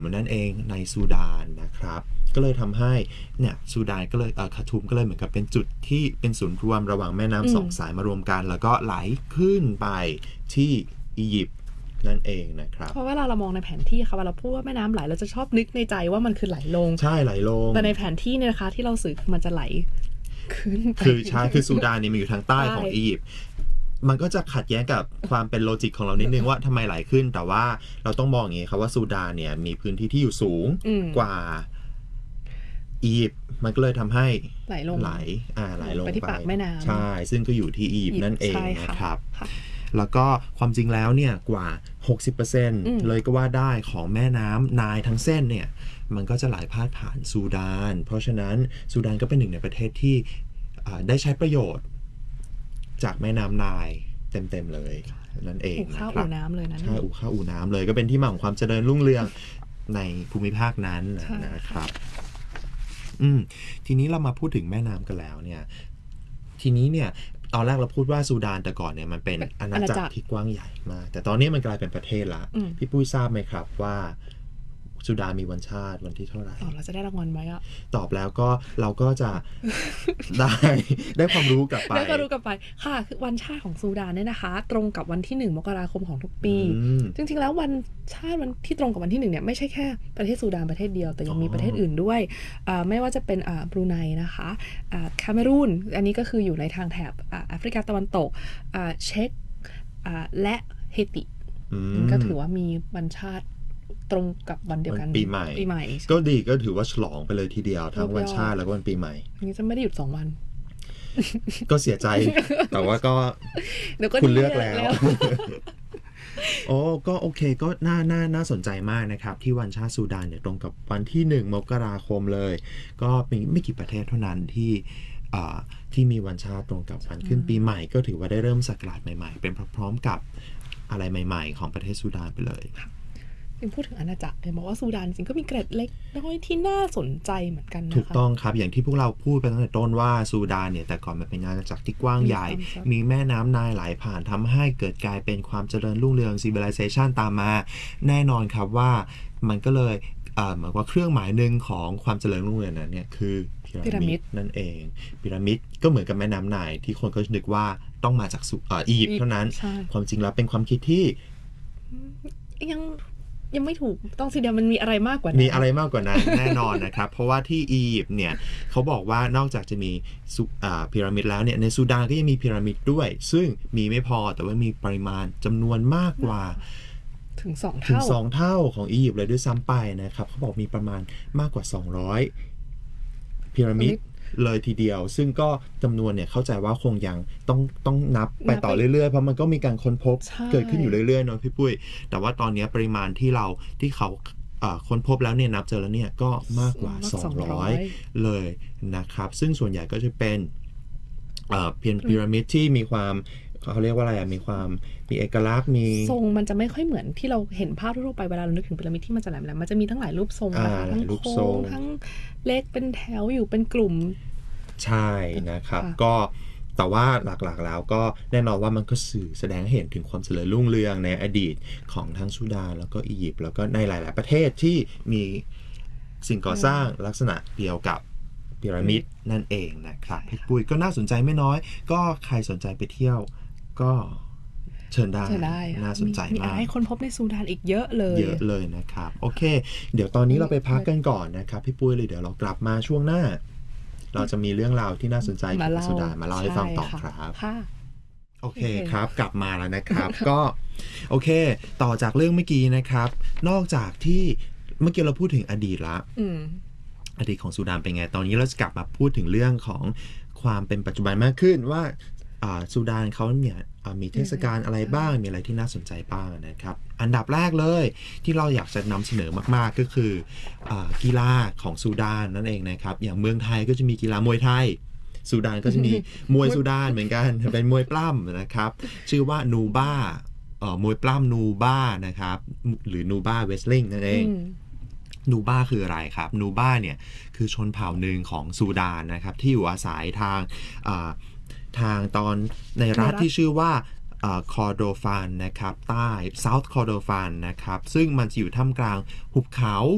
นั่นเองในซูดานนะครับก็เลยทำให้เนี่ยซูดานก็เลยคาร์ทูมก็เลยเหมือนกับเป็นจุดที่เป็นศูนย์รวมระหว่างแม่น้ำสองสายมารวมกันแล้วก็ไหลขึ้นไปที่อียิปต์นั่นเองนะครับเพราะเวลาเรามองในแผนที่ค่ะเวลาเราพูดว่าแม่น้ำไหลเราจะชอบนึกในใจว่ามันคือไหลลงใช่ไหลลงแต่ในแผนที่เนี่ยนะคะที่เราสื่อมันจะไหลขึ้นไปคือใช่คือซูดานเนี่ยมันอยู่ทางใต้ของอียิปต์มันก็จะขัดแย้งกับความเป็นโลจิกของเรานิดนึงว่าทำไมไหลขึ้นแต่ว่าเราต้องมองอย่างนี้ครับว่าซูดานเนี่ยมีพื้นที่ที่อยู่สูงกว่าอียิปต์มันก็เลยทำให้ไหลลงไปที่ปากแม่น้ำใช่ซึ่งก็อยู่ที่อียิปต์นั่นเองนะครับแล้วก็ความจริงแล้วเนี่ยกว่า 60% เลยก็ว่าได้ของแม่น้ำไนล์ทั้งเส้นเนี่ยมันก็จะไหลพาดผ่านซูดานเพราะฉะนั้นซูดานก็เป็นหนึ่งในประเทศที่ได้ใช้ประโยชน์จากแม่น้ำไนล์เต็มๆเลยนั่นเองนะครับอู่น้ำเลยนะใช่อู่ข้าวอู่น้ำเลยก็เป็นที่มาของความเจริญรุ่งเรืองในภูมิภาคนั้นนะครับทีนี้เรามาพูดถึงแม่น้ำกันแล้วเนี่ยทีนี้เนี่ยตอนแรกเราพูดว่าซูดานแต่ก่อนเนี่ยมันเป็นอาณาจักรที่กว้างใหญ่มากแต่ตอนนี้มันกลายเป็นประเทศละพี่ปุ้ยทราบไหมครับว่าซูดานมีวันชาติวันที่เท่าไหร่เราจะได้รางวัลไหมอะตอบแล้วก็เราก็จะ ได้ความรู้กลับไปได้ความรู้กลับไปค่ะคือวันชาติของซูดานเนี่ยนะคะตรงกับวันที่1 มกราคมของทุกปีจริงๆแล้ววันชาติวันที่ตรงกับวันที่1เนี่ยไม่ใช่แค่ประเทศซูดานประเทศเดียวแต่ยังมีประเทศอื่นด้วยไม่ว่าจะเป็นบรูไนนะคะแคเมรูนอันนี้ก็คืออยู่ในทางแถบแอฟริกาตะวันตกเช็กและเฮติก็ถือว่ามีวันชาติตรงกับวันเดียวกันปีใหม่ก็ดีก็ถือว่าฉลองไปเลยทีเดียวทั้งวันชาติแล้วก็วันปีใหม่นี้จะไม่ได้หยุด2 วันก็เสียใจแต่ว่าก็คุณเลือกแล้วโอ้ก็โอเคก็น่าสนใจมากนะครับที่วันชาติซูดานเนี่ยตรงกับวันที่1 มกราคมเลยก็เป็นไม่กี่ประเทศเท่านั้นที่มีวันชาติตรงกับวันขึ้นปีใหม่ก็ถือว่าได้เริ่มศักราชใหม่ๆเป็นพร้อมๆกับอะไรใหม่ๆของประเทศซูดานไปเลยพูดถึงอาณาจักรเลยบอกว่าซูดานจริงก็มีเกร็ดเล็กน้อยที่น่าสนใจเหมือนกันนะคะถูกต้องครับอย่างที่พวกเราพูดไปตั้งแต่ต้นว่าซูดานเนี่ยแต่ก่อนมันเป็นอาณาจักรที่กว้างใหญ่มีแม่น้ำไนล์ไหลผ่านทำให้เกิดกลายเป็นความเจริญรุ่งเรือง civilization ตามมาแน่นอนครับว่ามันก็เลยเหมือนว่าเครื่องหมายหนึ่งของความเจริญรุ่งเรืองนั้นเนี่ยคือพีระมิดนั่นเองพีระมิดก็เหมือนกับแม่น้ำไนล์ที่คนก็นึกว่าต้องมาจากอียิปต์เท่านั้นความจริงแล้วเป็นความคิดที่ยังไม่ถูกต้องสิเดียวมันมีอะไรมากกว่านั้นมีอะไรมากกว่านั้น แน่นอนนะครับเพราะว่าที่อียิปต์เนี่ยเขาบอกว่านอกจากจะมีพีระมิดแล้วเนี่ยในซูดานก็ยังมีพีระมิดด้วยซึ่งมีไม่พอแต่ว่ามีปริมาณจำนวนมากกว่าถึง2 เท่าของอียิปต์เลยด้วยซ้ำไปนะครับเขาบอกมีประมาณมากกว่า200พีระมิดเลยทีเดียวซึ่งก็จำนวนเนี่ยเข้าใจว่าคงยังต้องนับไปต่อเรื่อยๆเพราะมันก็มีการค้นพบเกิดขึ้นอยู่เรื่อยๆเนาะพี่ปุ้ยแต่ว่าตอนนี้ปริมาณที่เขาค้นพบแล้วเนี่ยนับเจอแล้วเนี่ยก็มากกว่า200เลยนะครับซึ่งส่วนใหญ่ก็จะเป็นพีระมิดที่มีความเขาเรียกว่าอะไรมีเอกลักษณ์มีทรงมันจะไม่ค่อยเหมือนที่เราเห็นภาพทั่วไปเวลาเรานึกถึงพีระมิดที่มันจะแหลมๆมันจะมีทั้งหลายรูปทรงนะคะทั้งโค้งทั้งเล็กเป็นแถวอยู่เป็นกลุ่มใช่นะครับก็แต่ว่าหลักๆแล้วก็แน่นอนว่ามันก็สื่อแสดงให้เห็นถึงความเจริญรุ่งเรืองในอดีตของทั้งซูดานแล้วก็อียิปต์แล้วก็ในหลายๆประเทศที่มีสิ่งก่อสร้างลักษณะเดียวกับพีระมิดนั่นเองนะครับพี่ปุ้ยก็น่าสนใจไม่น้อยก็ใครสนใจไปเที่ยวก็เชิญได้น่าสนใจมากมีให้คนพบในซูดานอีกเยอะเลยนะครับโอเคเดี๋ยวตอนนี้เราไปพักกันก่อนนะครับพี่ปุ้ยเลยเดี๋ยวเรากลับมาช่วงหน้าเราจะมีเรื่องราวที่น่าสนใจเกี่ยวกับซูดานมาเล่าให้ฟังต่อครับโอเคครับกลับมาแล้วนะครับก็โอเคต่อจากเรื่องเมื่อกี้นะครับนอกจากที่เมื่อกี้เราพูดถึงอดีตละอดีตของซูดานเป็นไงตอนนี้เราจะกลับมาพูดถึงเรื่องของความเป็นปัจจุบันมากขึ้นว่าซูดานเขาเนี่ยมีเทศกาลอะไรบ้างมีอะไรที่น่าสนใจบ้างนะครับอันดับแรกเลยที่เราอยากจะนำเสนอมากๆก็คือกีฬาของซูดานนั่นเองนะครับอย่างเมืองไทยก็จะมีกีฬามวยไทยซูดานก็จะมีมวยซูดานเหมือนกันเป็นมวยปล้ำนะครับชื่อว่านูบ้ามวยปล้ำนูบ้านะครับหรือนูบ้าเวสลิงนั่นเองนูบ้าคืออะไรครับนูบ้าเนี่ยคือชนเผ่าหนึ่งของซูดานนะครับที่อยู่อาศัยทางตอนในรัฐที่ชื่อว่าคอร์โดฟานนะครับใต้ South คอร์โดฟานนะครับซึ่งมันจะอยู่ท่ามกลางหุบเขา